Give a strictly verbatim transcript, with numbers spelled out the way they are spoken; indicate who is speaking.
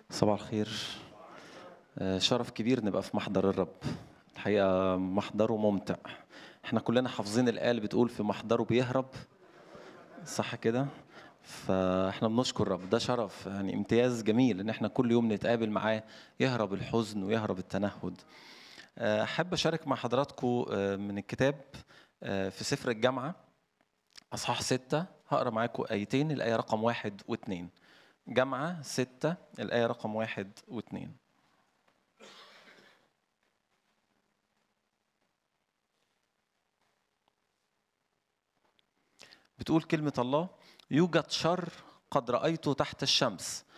Speaker 1: صباح الخير. آه، شرف كبير نبقى في محضر الرب. الحقيقة محضره ممتع. احنا كلنا حافظين الآية اللي بتقول في محضره بيهرب، صح كده؟ فاحنا بنشكر الرب، ده شرف، يعني امتياز جميل ان احنا كل يوم نتقابل معاه، يهرب الحزن ويهرب التنهد. آه، احب اشارك مع حضراتكم آه، من الكتاب آه، في سفر الجامعة اصحاح ستة. هقرا معاكم ايتين، الآية رقم واحد واثنين. جامعة ستة الآية رقم واحد واثنين. بتقول كلمة الله: يوجد شر قد رأيته تحت الشمس،